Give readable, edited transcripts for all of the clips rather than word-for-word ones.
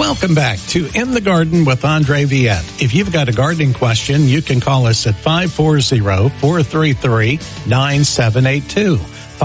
Welcome back to In the Garden with Andre Viette. If you've got a gardening question, you can call us at 540-433-9782.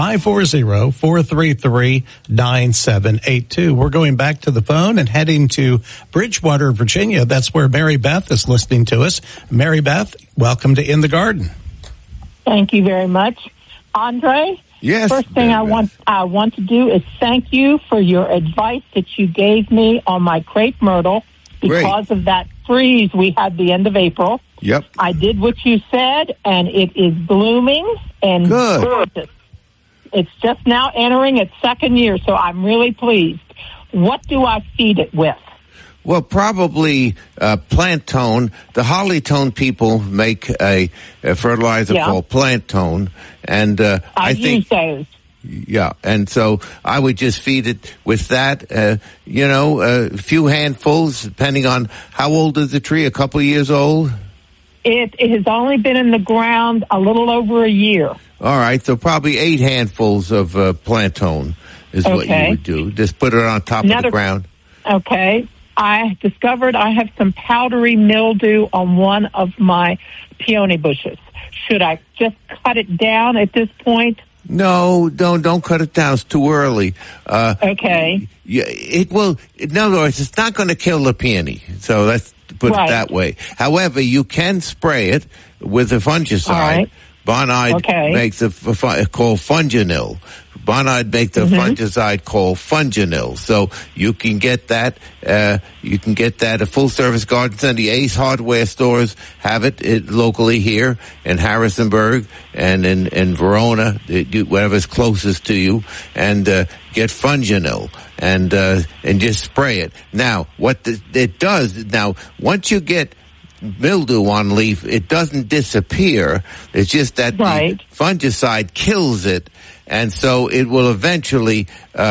540-433-9782. We're going back to the phone and heading to Bridgewater, Virginia. That's where Mary Beth is listening to us. Mary Beth, welcome to In the Garden. Thank you very much. Andre? Yes. First thing I want to do is thank you for your advice that you gave me on my crepe myrtle because of that freeze we had the end of April. Yep. I did what you said, and it is blooming and gorgeous. It's just now entering its second year, so I'm really pleased. What do I feed it with? Well, probably plant tone. The Holly Tone people make a fertilizer called plant tone, and I think use those. Yeah, and so I would just feed it with that. A few handfuls, depending on how old is the tree. A couple of years old. It has only been in the ground a little over a year. All right, so probably 8 handfuls of plant tone is what you would do. Just put it on top of the ground. Okay. I discovered I have some powdery mildew on one of my peony bushes. Should I just cut it down at this point? No, don't cut it down. It's too early. Okay. It will. In other words, it's not going to kill the peony. So let's put it that way. However, you can spray it with a fungicide. All right. Bonide makes called Funginil. Bonide makes a fungicide called Funginil. So you can get that. You can get that at Full Service Garden Center. The Ace Hardware stores have it locally here in Harrisonburg and in Verona, whatever's closest to you, and get Funginil and just spray it. Now, what it does now, once you get mildew on leaf, it doesn't disappear. It's just that the fungicide kills it, and so it will eventually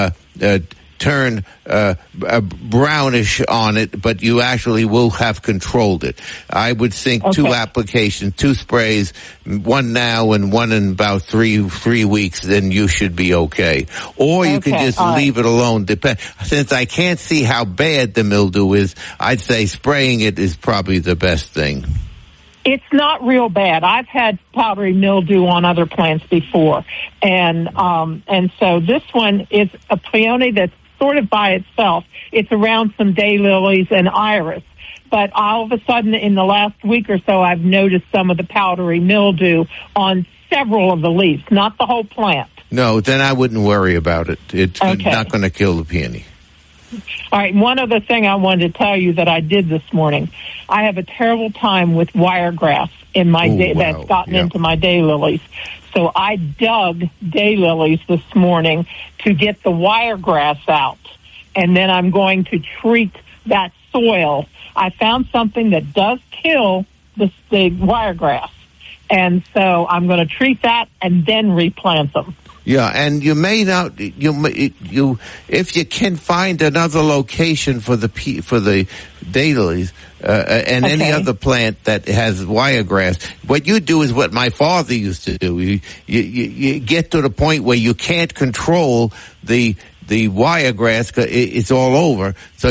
turn brownish on it, but you actually will have controlled it. I would think 2 applications, 2 sprays, one now and one in about three weeks, then you should be okay. Or you can just leave it alone. Since I can't see how bad the mildew is, I'd say spraying it is probably the best thing. It's not real bad. I've had powdery mildew on other plants before, and so this one is a peony that's sort of by itself. It's around some daylilies and iris, but all of a sudden in the last week or so, I've noticed some of the powdery mildew on several of the leaves, not the whole plant. No, then I wouldn't worry about it. It's not going to kill the peony. All right, one other thing I wanted to tell you that I did this morning. I have a terrible time with wiregrass in my that's gotten into my daylilies. So I dug daylilies this morning to get the wiregrass out, and then I'm going to treat that soil. I found something that does kill the wiregrass, and so I'm going to treat that and then replant them. Yeah, and you may not if you can find another location for the daylilies and any other plant that has wiregrass. What you do is what my father used to do. You get to the point where you can't control the wiregrass. It's all over. So